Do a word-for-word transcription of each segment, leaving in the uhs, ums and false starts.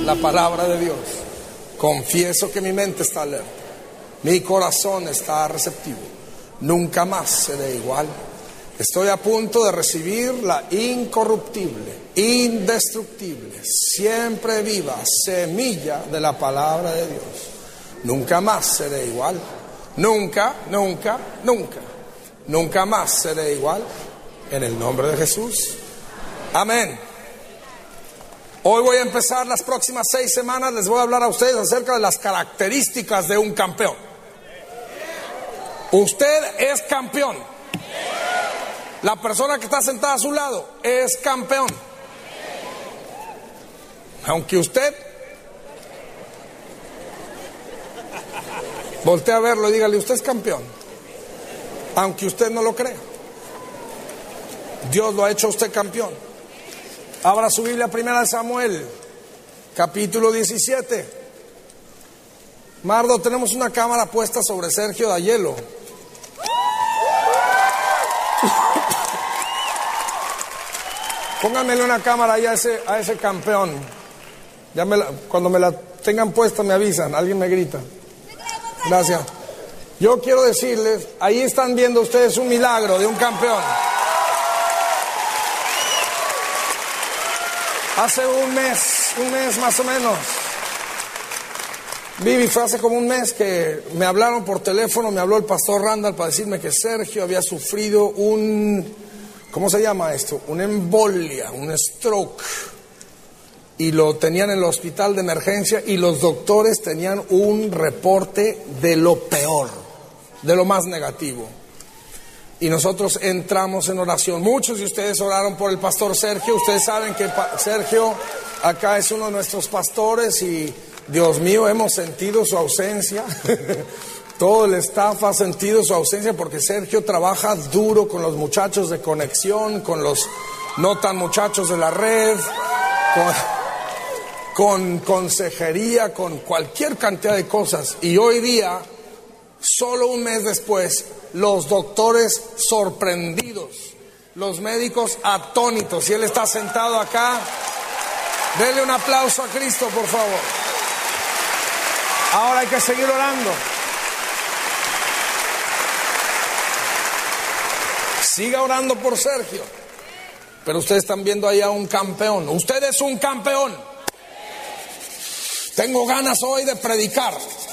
la palabra de Dios. Confieso que mi mente está alerta, mi corazón está receptivo. Nunca más seré igual. Estoy a punto de recibir la incorruptible, indestructible, siempre viva semilla de la palabra de Dios. Nunca más seré igual. Nunca, nunca, nunca. Nunca más seré igual. En el nombre de Jesús. Amén. Hoy voy a empezar las próximas seis semanas. Les voy a hablar a ustedes acerca de las características de un campeón. Usted es campeón. La persona que está sentada a su lado es campeón. Aunque usted voltee a verlo y dígale, usted es campeón. Aunque usted no lo crea, Dios lo ha hecho a usted campeón. Abra su Biblia, primera de Samuel, capítulo diecisiete. Mardo, tenemos una cámara puesta sobre Sergio Dayelo. Pónganmele una cámara ahí a ese, a ese campeón. Ya me la, cuando me la tengan puesta me avisan, alguien me grita. Gracias. Yo quiero decirles, ahí están viendo ustedes un milagro de un campeón. Hace un mes, un mes más o menos. Vivi, fue hace como un mes que me hablaron por teléfono, me habló el pastor Randall para decirme que Sergio había sufrido un, ¿cómo se llama esto? Una embolia, un stroke. Y lo tenían en el hospital de emergencia y los doctores tenían un reporte de lo peor, de lo más negativo. Y nosotros entramos en oración. Muchos de ustedes oraron por el pastor Sergio. Ustedes saben que Sergio acá es uno de nuestros pastores y Dios mío, hemos sentido su ausencia. Todo el staff ha sentido su ausencia porque Sergio trabaja duro con los muchachos de conexión, con los no tan muchachos de la red, con, con consejería, con cualquier cantidad de cosas. Y hoy día, solo un mes después, los doctores sorprendidos, los médicos atónitos, y él está sentado acá. Denle un aplauso a Cristo, por favor. Ahora hay que seguir orando. Siga orando por Sergio. Pero ustedes están viendo ahí a un campeón. Usted es un campeón. Tengo ganas hoy de predicar.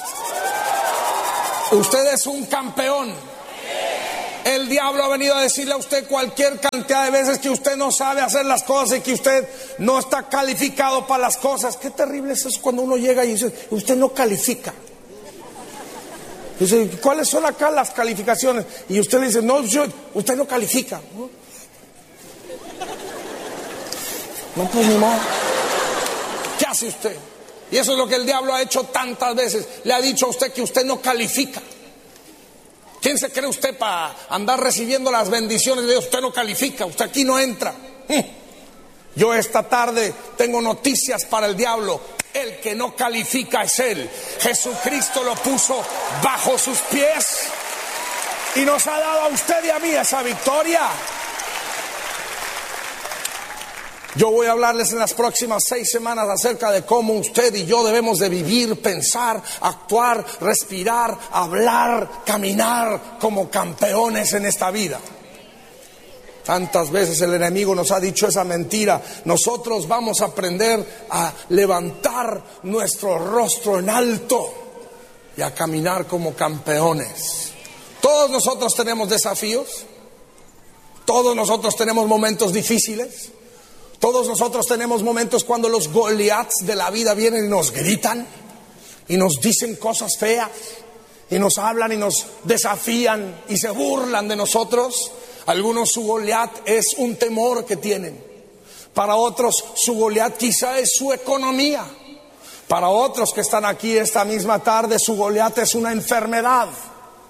Usted es un campeón. El diablo ha venido a decirle a usted cualquier cantidad de veces que usted no sabe hacer las cosas y que usted no está calificado para las cosas. Qué terrible es eso cuando uno llega y dice, usted no califica. Dice, ¿cuáles son acá las calificaciones? Y usted le dice, no, yo, usted no califica. No, no pues ni modo. ¿Qué hace usted? Y eso es lo que el diablo ha hecho tantas veces. Le ha dicho a usted que usted no califica. ¿Quién se cree usted para andar recibiendo las bendiciones de Dios? Usted no califica, usted aquí no entra. Yo esta tarde tengo noticias para el diablo. El que no califica es Él. Jesucristo lo puso bajo sus pies y nos ha dado a usted y a mí esa victoria. Yo voy a hablarles en las próximas seis semanas acerca de cómo usted y yo debemos de vivir, pensar, actuar, respirar, hablar, caminar como campeones en esta vida. Tantas veces el enemigo nos ha dicho esa mentira. Nosotros vamos a aprender a levantar nuestro rostro en alto y a caminar como campeones. Todos nosotros tenemos desafíos. Todos nosotros tenemos momentos difíciles. Todos nosotros tenemos momentos cuando los Goliaths de la vida vienen y nos gritan y nos dicen cosas feas y nos hablan y nos desafían y se burlan de nosotros. Algunos su Goliat es un temor que tienen. Para otros su Goliat quizá es su economía. Para otros que están aquí esta misma tarde su Goliat es una enfermedad.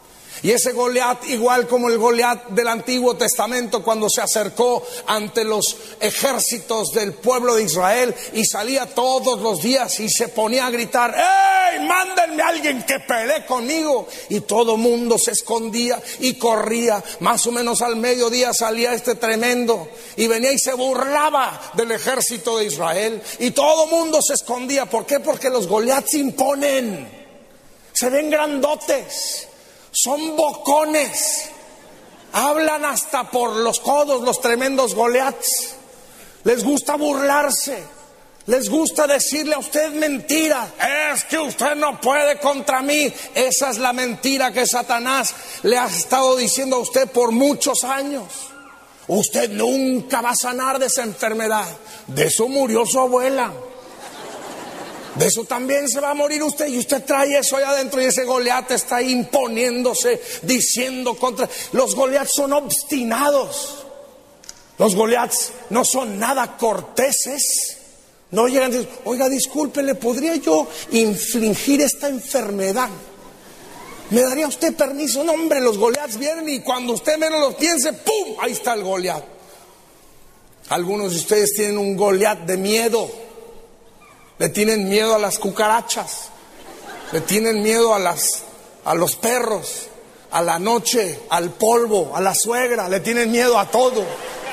Y ese Goliat, igual como el Goliat del Antiguo Testamento, cuando se acercó ante los ejércitos del pueblo de Israel y salía todos los días y se ponía a gritar: ¡Ey, mándenme a alguien que pelee conmigo! Y todo mundo se escondía y corría. Más o menos al mediodía salía este tremendo y venía y se burlaba del ejército de Israel. Y todo mundo se escondía. ¿Por qué? Porque los Goliats imponen. Se ven grandotes. Son bocones, hablan hasta por los codos los tremendos Goliats. Les gusta burlarse, les gusta decirle a usted mentiras. Es que usted no puede contra mí. Esa es la mentira que Satanás le ha estado diciendo a usted por muchos años. Usted nunca va a sanar de esa enfermedad. De eso murió su abuela. De eso también se va a morir usted. Y usted trae eso allá adentro. Y ese Goliat está ahí imponiéndose, diciendo contra. Los Goliats son obstinados. Los Goliats no son nada corteses. No llegan y dicen: oiga, disculpe, ¿le podría yo infligir esta enfermedad? ¿Me daría usted permiso? No, hombre, los Goliats vienen y cuando usted menos lo piense, ¡pum!, ahí está el Goliat. Algunos de ustedes tienen un Goliat de miedo. Le tienen miedo a las cucarachas, le tienen miedo a las a los perros, a la noche, al polvo, a la suegra, le tienen miedo a todo.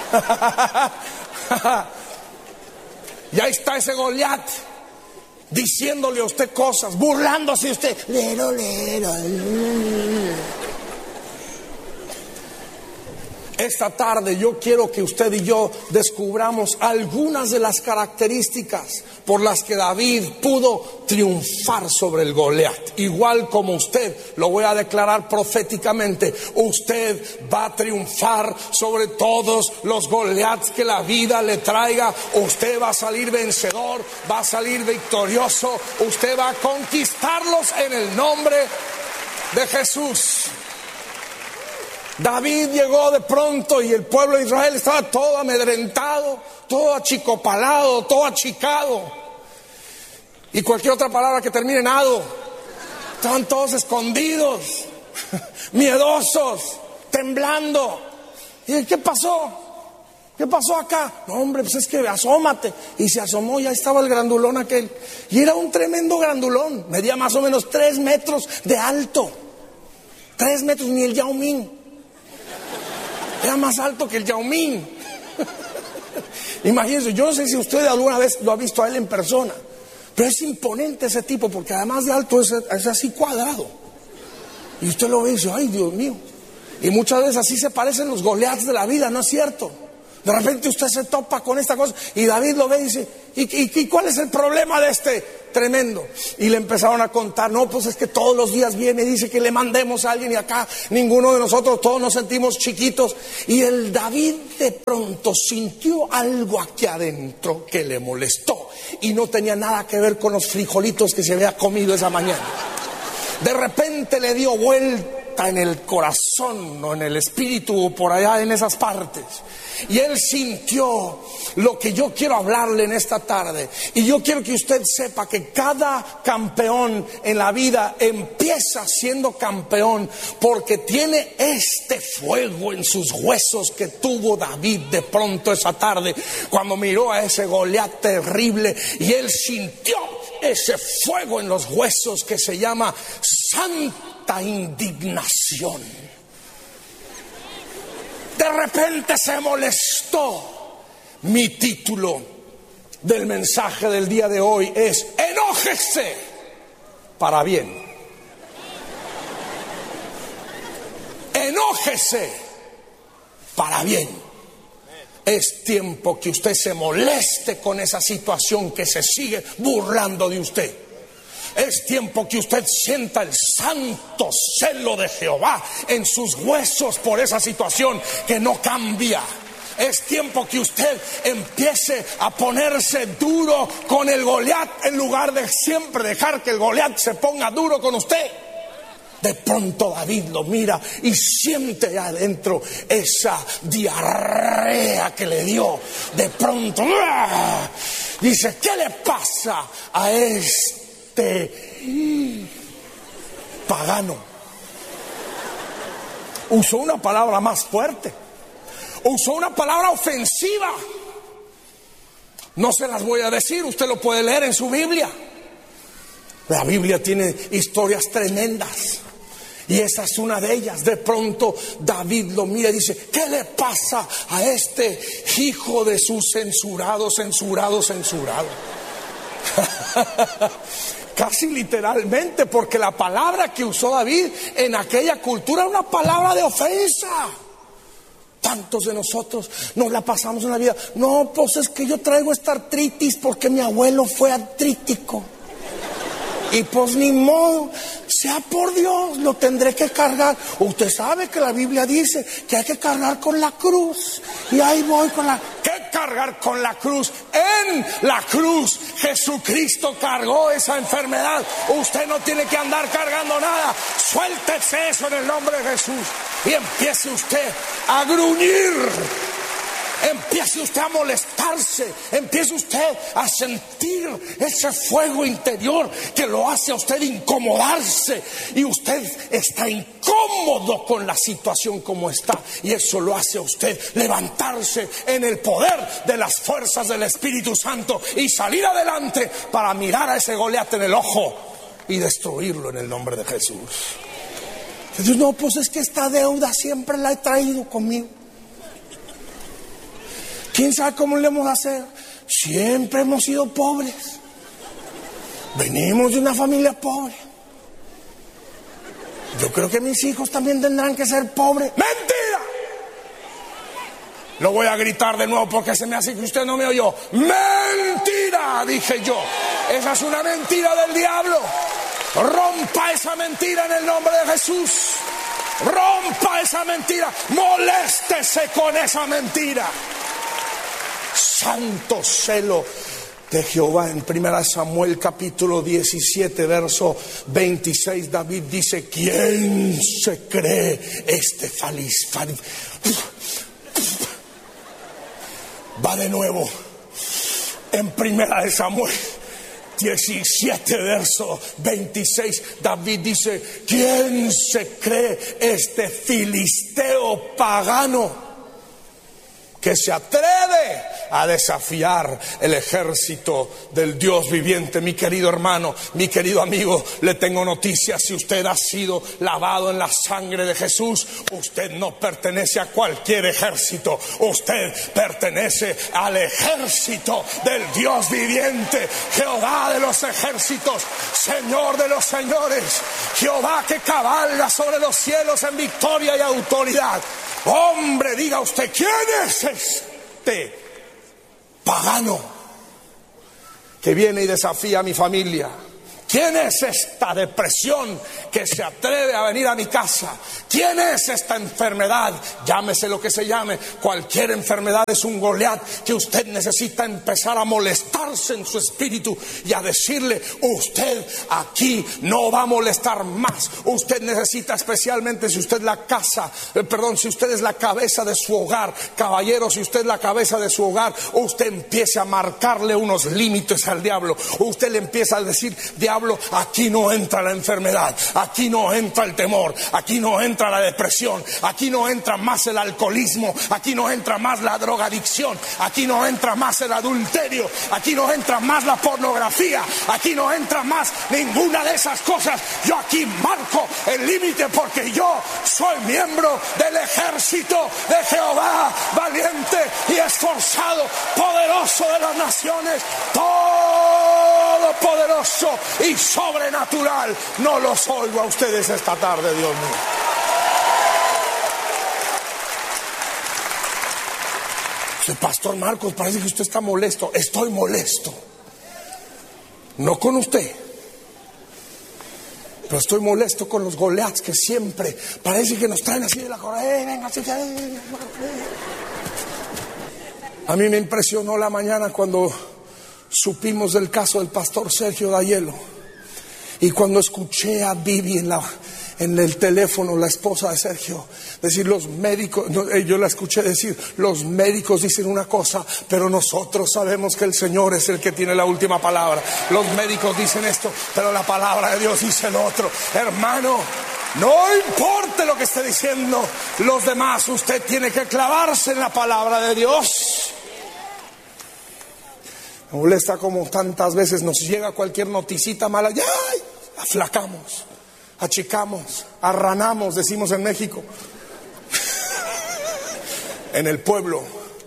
Y ahí está ese Goliat diciéndole a usted cosas, burlándose de usted. Lero, lero. Esta tarde yo quiero que usted y yo descubramos algunas de las características por las que David pudo triunfar sobre el Goliat. Igual como usted, lo voy a declarar proféticamente, usted va a triunfar sobre todos los Goliats que la vida le traiga. Usted va a salir vencedor, va a salir victorioso, usted va a conquistarlos en el nombre de Jesús. David llegó de pronto y el pueblo de Israel estaba todo amedrentado, todo achicopalado, todo achicado. Y cualquier otra palabra que termine en ado. Estaban todos escondidos, miedosos, temblando. ¿Y qué pasó? ¿Qué pasó acá? No, hombre, pues es que asómate. Y se asomó y ahí estaba el grandulón aquel. Y era un tremendo grandulón. Medía más o menos tres metros de alto. Tres metros, ni el Yao Ming. Era más alto que el Yao Ming. Imagínense, yo no sé si usted alguna vez lo ha visto a él en persona, pero es imponente ese tipo, porque además de alto es, es así cuadrado. Y usted lo ve y dice: ay, Dios mío. Y muchas veces así se parecen los Goliats de la vida, ¿no es cierto? De repente usted se topa con esta cosa y David lo ve y dice: ¿y, y, y cuál es el problema de este tremendo? Y le empezaron a contar: no, pues es que todos los días viene y dice que le mandemos a alguien y acá ninguno de nosotros, todos nos sentimos chiquitos. Y el David de pronto sintió algo aquí adentro que le molestó y no tenía nada que ver con los frijolitos que se había comido esa mañana. De repente le dio vuelta en el corazón o en el espíritu o por allá en esas partes. Y él sintió lo que yo quiero hablarle en esta tarde. Y yo quiero que usted sepa que cada campeón en la vida empieza siendo campeón porque tiene este fuego en sus huesos que tuvo David de pronto esa tarde cuando miró a ese Goliat terrible. Y él sintió ese fuego en los huesos que se llama santa indignación. De repente se molestó. Mi título del mensaje del día de hoy es: enójese para bien. Enójese para bien. Es tiempo que usted se moleste con esa situación que se sigue burlando de usted. Es tiempo que usted sienta el santo celo de Jehová en sus huesos por esa situación que no cambia. Es tiempo que usted empiece a ponerse duro con el Goliat en lugar de siempre dejar que el Goliat se ponga duro con usted. De pronto David lo mira y siente adentro esa diarrea que le dio. De pronto ¡ah! Dice: ¿qué le pasa a este pagano? usó una palabra más fuerte, usó una palabra ofensiva. No se las voy a decir, usted lo puede leer en su Biblia. La Biblia tiene historias tremendas y esa es una de ellas. De pronto David lo mira y dice: ¿qué le pasa a este hijo de su censurado, censurado, censurado? Casi literalmente, porque la palabra que usó David en aquella cultura era una palabra de ofensa. Tantos de nosotros nos la pasamos en la vida: no, pues es que yo traigo esta artritis porque mi abuelo fue artrítico. Y pues ni modo, sea por Dios, lo tendré que cargar. Usted sabe que la Biblia dice que hay que cargar con la cruz. Y ahí voy con la... ¿Qué cargar con la cruz? En la cruz Jesucristo cargó esa enfermedad. Usted no tiene que andar cargando nada. Suéltese eso en el nombre de Jesús. Y empiece usted a gruñir. Empiece usted a molestarse, empiece usted a sentir ese fuego interior que lo hace a usted incomodarse, y usted está incómodo con la situación como está, y eso lo hace a usted levantarse en el poder de las fuerzas del Espíritu Santo y salir adelante para mirar a ese Goliat en el ojo y destruirlo en el nombre de Jesús. Entonces, no, pues es que esta deuda siempre la he traído conmigo. ¿Quién sabe cómo le vamos a hacer? Siempre hemos sido pobres. Venimos de una familia pobre. Yo creo que mis hijos también tendrán que ser pobres. ¡Mentira! Lo voy a gritar de nuevo porque se me hace que usted no me oyó. ¡Mentira! Dije yo. Esa es una mentira del diablo. Rompa esa mentira en el nombre de Jesús. Rompa esa mentira. Moléstese con esa mentira. Santo celo de Jehová. En primera Samuel capítulo diecisiete verso veintiséis, David dice: ¿quién se cree este feliz? Va de nuevo. En primera de Samuel diecisiete verso veintiséis, David dice: ¿quién se cree este filisteo pagano que se atreve a desafiar el ejército del Dios viviente? Mi querido hermano, mi querido amigo, le tengo noticias. Si usted ha sido lavado en la sangre de Jesús, usted no pertenece a cualquier ejército. Usted pertenece al ejército del Dios viviente, Jehová de los ejércitos, Señor de los señores, Jehová que cabalga sobre los cielos en victoria y autoridad. Hombre, diga usted, ¿quién es este pagano que viene y desafía a mi familia? ¿Quién es esta depresión que se atreve a venir a mi casa? ¿Quién es esta enfermedad? Llámese lo que se llame. Cualquier enfermedad es un Goliat que usted necesita empezar a molestarse en su espíritu y a decirle: usted aquí no va a molestar más. Usted necesita, especialmente si usted es la casa, eh, perdón, si usted es la cabeza de su hogar, caballero, si usted es la cabeza de su hogar, usted empiece a marcarle unos límites al diablo. Usted le empieza a decir: diablo, aquí no entra la enfermedad, aquí no entra el temor, aquí no entra la depresión, aquí no entra más el alcoholismo, aquí no entra más la drogadicción, aquí no entra más el adulterio, aquí no entra más la pornografía, aquí no entra más ninguna de esas cosas. Yo aquí marco el límite porque yo soy miembro del ejército de Jehová, valiente y esforzado, poderoso de las naciones, todopoderoso y sobrenatural. No los oigo a ustedes esta tarde, Dios mío. Sí, Pastor Marcos, parece que usted está molesto. Estoy molesto. No con usted, pero estoy molesto con los Goliats que siempre parece que nos traen así de la correa. Eh, venga, así que... A mí me impresionó la mañana cuando supimos del caso del pastor Sergio Dayelo, y cuando escuché a Vivi en, la, en el teléfono, la esposa de Sergio, decir: los médicos, no, yo la escuché decir, los médicos dicen una cosa, pero nosotros sabemos que el Señor es el que tiene la última palabra. Los médicos dicen esto, pero la palabra de Dios dice lo otro. Hermano, No importa lo que esté diciendo los demás, usted tiene que clavarse en la palabra de Dios. Me molesta como tantas veces nos llega cualquier noticita mala, ya aflacamos, achicamos, arranamos, decimos en México. En el pueblo,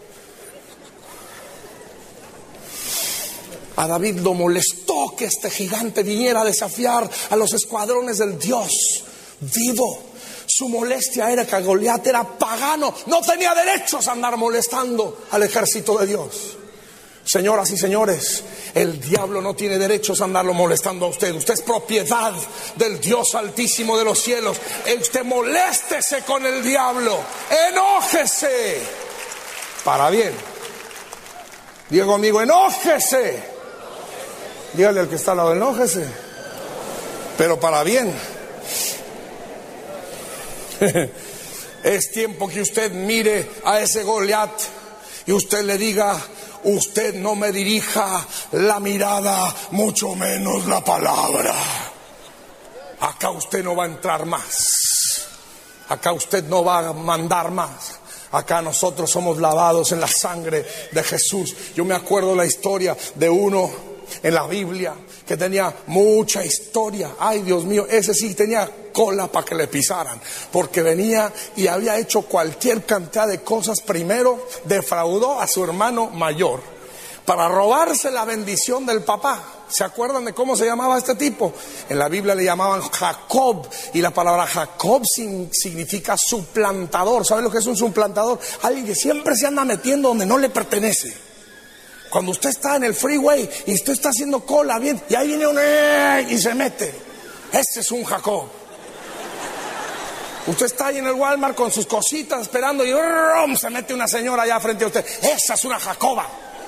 a David lo molestó que este gigante viniera a desafiar a los escuadrones del Dios vivo. Su molestia era que Goliat era pagano, no tenía derechos a andar molestando al ejército de Dios. Señoras y señores, el diablo no tiene derechos a andarlo molestando a usted. Usted es propiedad del Dios altísimo de los cielos. Usted moléstese con el diablo, enójese para bien. Diga conmigo, enójese. Dígale al que está al lado, enójese, pero para bien. Es tiempo que usted mire a ese Goliat y usted le diga: usted no me dirija la mirada, mucho menos la palabra. Acá usted no va a entrar más. Acá usted no va a mandar más. Acá nosotros somos lavados en la sangre de Jesús. Yo me acuerdo la historia de uno en la Biblia que tenía mucha historia. Ay, Dios mío, ese sí tenía cola para que le pisaran, porque venía y había hecho cualquier cantidad de cosas. Primero defraudó a su hermano mayor para robarse la bendición del papá. ¿Se acuerdan de cómo se llamaba este tipo? En la Biblia le llamaban Jacob, y la palabra Jacob sin, significa suplantador. ¿Saben lo que es un suplantador? Alguien que siempre se anda metiendo donde no le pertenece. Cuando usted está en el freeway y usted está haciendo cola bien, y ahí viene un ¡eh! Y se mete. Ese es un Jacob. Usted está ahí en el Walmart con sus cositas esperando y ¡rum! Se mete una señora allá frente a usted. Esa es una Jacoba.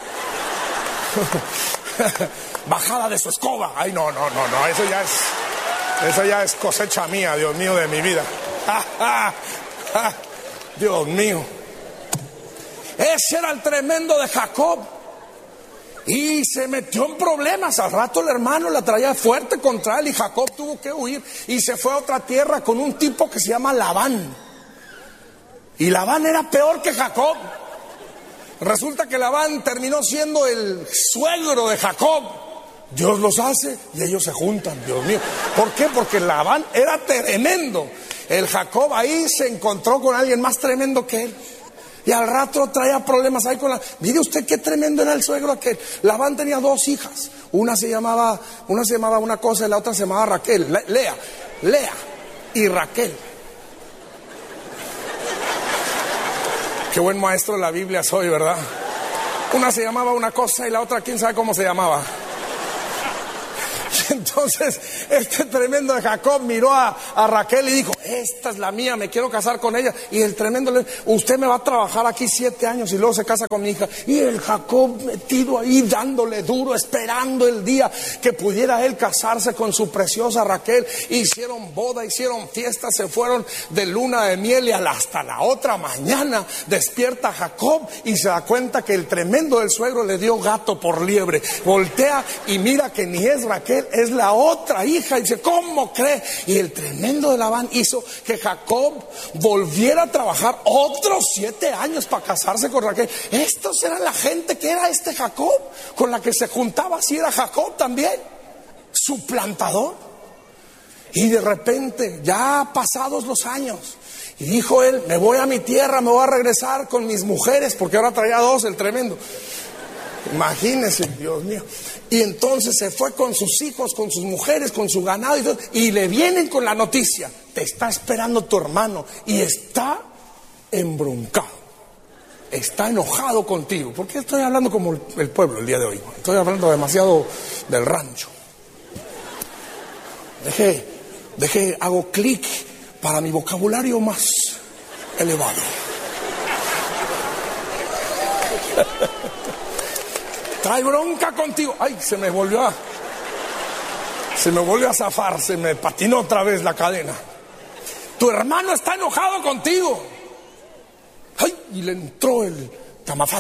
Bajada de su escoba. Ay, no, no, no, no, eso ya es, eso ya es cosecha mía, Dios mío, de mi vida. Dios mío. Ese era el tremendo de Jacob. Y se metió en problemas. Al rato el hermano la traía fuerte contra él y Jacob tuvo que huir y se fue a otra tierra con un tipo que se llama Labán. Y Labán era peor que Jacob. Resulta que Labán terminó siendo el suegro de Jacob. Dios los hace y ellos se juntan, Dios mío. ¿Por qué? Porque Labán era tremendo. El Jacob ahí se encontró con alguien más tremendo que él. Y al rato traía problemas ahí con la... Mire usted qué tremendo era el suegro aquel. Labán tenía dos hijas. Una se llamaba, una se llamaba una cosa y la otra se llamaba Raquel. Le, Lea, Lea y Raquel. Qué buen maestro de la Biblia soy, ¿verdad? Una se llamaba una cosa y la otra quién sabe cómo se llamaba. Entonces este tremendo de Jacob miró a, a Raquel y dijo: esta es la mía, me quiero casar con ella. Y el tremendo le dijo: usted me va a trabajar aquí siete años y luego se casa con mi hija. Y el Jacob metido ahí dándole duro, esperando el día que pudiera él casarse con su preciosa Raquel. Hicieron boda, hicieron fiesta, se fueron de luna de miel y hasta la otra mañana despierta Jacob y se da cuenta que el tremendo del suegro le dio gato por liebre. Voltea y mira que ni es Raquel, es la otra hija. Y dice: ¿cómo cree? Y el tremendo de Labán hizo que Jacob volviera a trabajar otros siete años para casarse con Raquel. Estos eran la gente que era este Jacob, con la que se juntaba. Así era Jacob también, suplantador. Y de repente, ya pasados los años, y dijo él: me voy a mi tierra, me voy a regresar con mis mujeres, porque ahora traía dos, el tremendo. Imagínense, Dios mío. Y entonces se fue con sus hijos, con sus mujeres, con su ganado y todo, y le vienen con la noticia: te está esperando tu hermano y está embroncado, está enojado contigo. ¿Por qué estoy hablando como el pueblo el día de hoy? Estoy hablando demasiado del rancho. Deje, deje, hago clic para mi vocabulario más elevado. Trae bronca contigo. Ay, se me volvió a Se me volvió a zafar. Se me patinó otra vez la cadena. Tu hermano está enojado contigo. Ay, y le entró el camafat.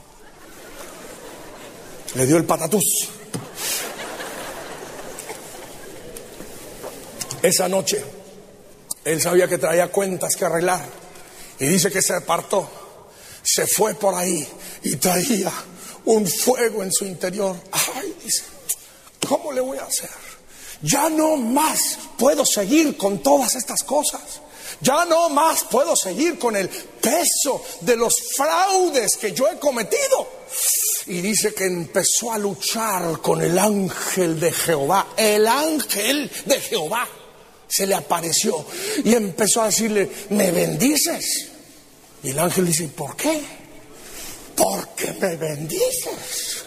Le dio el patatús. Esa noche Él sabía que traía cuentas que arreglar. Y dice que se apartó, se fue por ahí y traía un fuego en su interior. Ay, dice, ¿cómo le voy a hacer? Ya no más puedo seguir con todas estas cosas. Ya no más puedo seguir con el peso de los fraudes que yo he cometido. Y dice que empezó a luchar con el ángel de Jehová. El ángel de Jehová se le apareció y empezó a decirle, ¿me bendices? Y el ángel dice, ¿por qué? Porque me bendices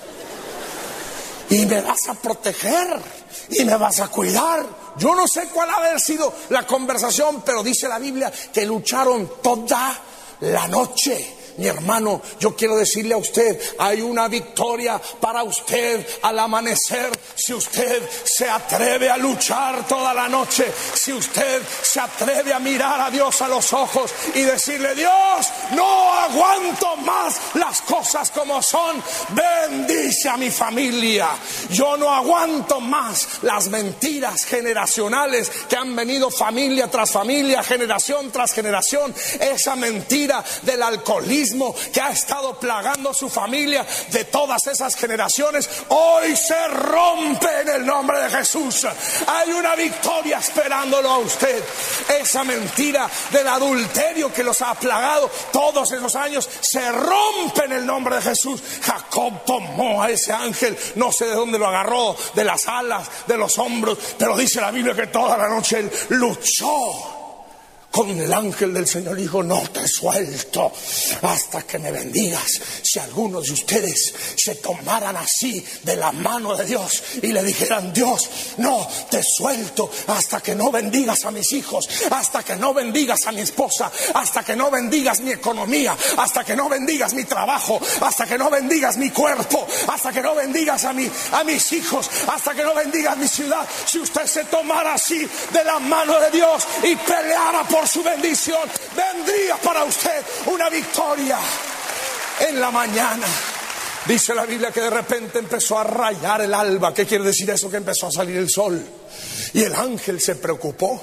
y me vas a proteger y me vas a cuidar. Yo no sé cuál ha de haber sido la conversación, pero dice la Biblia que lucharon toda la noche. Mi hermano, yo quiero decirle a usted, hay una victoria para usted al amanecer. Si usted se atreve a luchar toda la noche, si usted se atreve a mirar a Dios a los ojos y decirle, Dios, no aguanto más las cosas como son, bendice a mi familia. Yo no aguanto más las mentiras generacionales que han venido familia tras familia, generación tras generación. Esa mentira del alcoholismo que ha estado plagando su familia de todas esas generaciones, hoy se rompe en el nombre de Jesús. Hay una victoria esperándolo a usted. Esa mentira del adulterio que los ha plagado todos esos años se rompe en el nombre de Jesús. Jacob tomó a ese ángel, no sé de dónde lo agarró, de las alas, de los hombros, pero dice la Biblia que toda la noche él luchó con el ángel del Señor. Dijo, no te suelto hasta que me bendigas. Si algunos de ustedes se tomaran así de la mano de Dios y le dijeran, Dios, no te suelto hasta que no bendigas a mis hijos, hasta que no bendigas a mi esposa, hasta que no bendigas mi economía, hasta que no bendigas mi trabajo, hasta que no bendigas mi cuerpo, hasta que no bendigas a, mi, a mis hijos, hasta que no bendigas mi ciudad. Si usted se tomara así de la mano de Dios y peleara por su bendición, vendría para usted una victoria en la mañana. Dice la Biblia que de repente empezó a rayar el alba. ¿Qué quiere decir eso? Que empezó a salir el sol. Y el ángel se preocupó.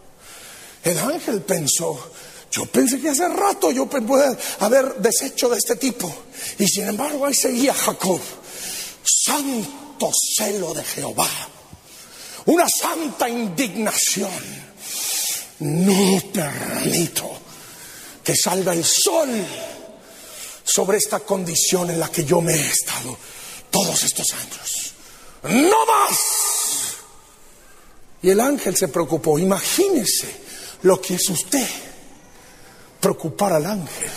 El ángel pensó, yo pensé que hace rato yo pude haber deshecho de este tipo. Y sin embargo ahí seguía Jacob. Santo celo de Jehová, una santa indignación. No permito que salga el sol sobre esta condición en la que yo me he estado todos estos años. ¡No más! Y el ángel se preocupó. Imagínese lo que es usted, preocupar al ángel.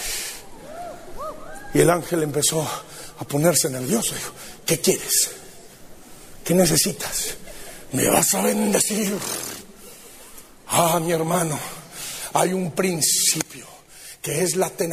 Y el ángel empezó a ponerse nervioso. Dijo, ¿qué quieres? ¿Qué necesitas? ¿Me vas a bendecir? Ah, mi hermano, hay un principio que es la tenacidad.